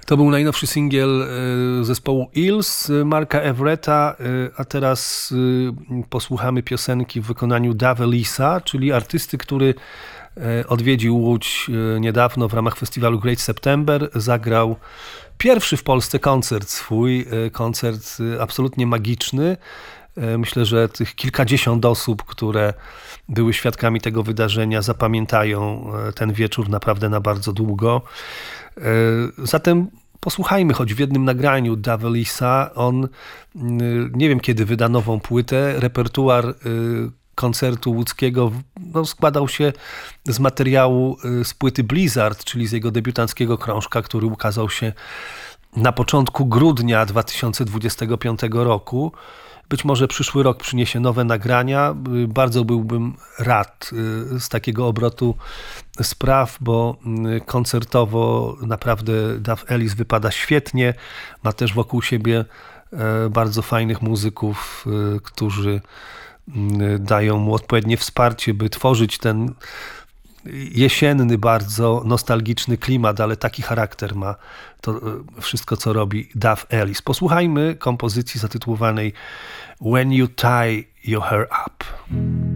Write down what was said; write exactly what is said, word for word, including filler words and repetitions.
To był najnowszy singiel zespołu Eels, Marka Everetta, a teraz posłuchamy piosenki w wykonaniu Dave Ellisa, czyli artysty, który odwiedził Łódź niedawno w ramach festiwalu Great September. Zagrał pierwszy w Polsce koncert swój, koncert absolutnie magiczny. Myślę, że tych kilkadziesiąt osób, które były świadkami tego wydarzenia, zapamiętają ten wieczór naprawdę na bardzo długo. Zatem posłuchajmy choć w jednym nagraniu Dave Ellisa. On, nie wiem kiedy wyda nową płytę, repertuar koncertu łódzkiego no, składał się z materiału z płyty Blizzard, czyli z jego debiutanckiego krążka, który ukazał się na początku grudnia dwa tysiące dwudziestego piątego roku. Być może przyszły rok przyniesie nowe nagrania. Bardzo byłbym rad z takiego obrotu spraw, bo koncertowo naprawdę Dave Ellis wypada świetnie. Ma też wokół siebie bardzo fajnych muzyków, którzy dają mu odpowiednie wsparcie, by tworzyć ten jesienny, bardzo nostalgiczny klimat, ale taki charakter ma to wszystko, co robi Dave Ellis. Posłuchajmy kompozycji zatytułowanej When You Tie Your Hair Up.